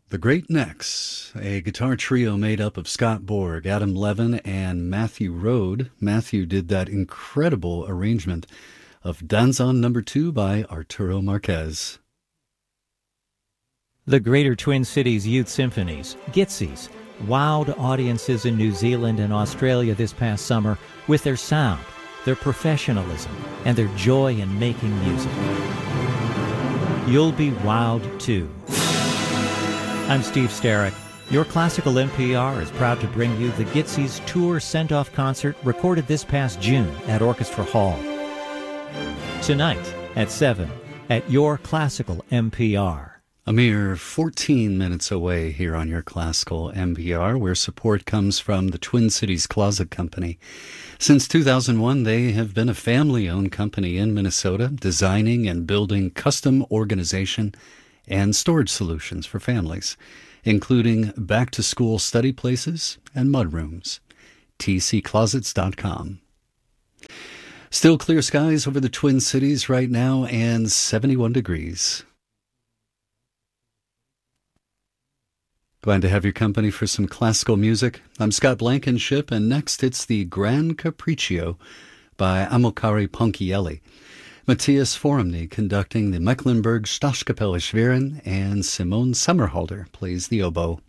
The Great Necks, a guitar trio made up of Scott Borg, Adam Levin, and Matthew Rode. Matthew did that incredible arrangement of Danzon No. 2 by Arturo Marquez. The Greater Twin Cities Youth Symphonies, GITSYs, wowed audiences in New Zealand and Australia this past summer with their sound, their professionalism, and their joy in making music. You'll be wowed too. I'm Steve Starrick. Your Classical NPR is proud to bring you the GITSYs Tour Send-Off Concert recorded this past June at Orchestra Hall. Tonight at 7 at Your Classical NPR. A mere 14 minutes away here on Your Classical NPR, where support comes from the Twin Cities Closet Company. Since 2001, they have been a family-owned company in Minnesota, designing and building custom organization and storage solutions for families, including back-to-school study places and mudrooms. tcclosets.com. Still clear skies over the Twin Cities right now and 71 degrees. Glad to have your company for some classical music. I'm Scott Blankenship, and next it's the Grand Capriccio by Amilcare Ponchielli. Matthias Forumny conducting the Mecklenburg Staatskapelle Schwerin, and Simone Sommerhalder plays the oboe.